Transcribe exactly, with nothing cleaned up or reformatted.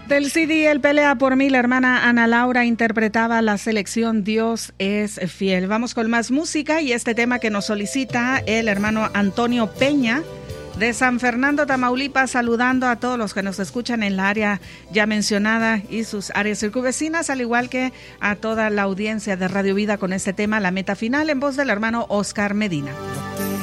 Del C D El Pelea por Mí, la hermana Ana Laura interpretaba la selección Dios es fiel. Vamos con más música y este tema que nos solicita el hermano Antonio Peña de San Fernando, Tamaulipas, saludando a todos los que nos escuchan en la área ya mencionada y sus áreas circunvecinas, al igual que a toda la audiencia de Radio Vida con este tema, La Meta Final, en voz del hermano Oscar Medina. No te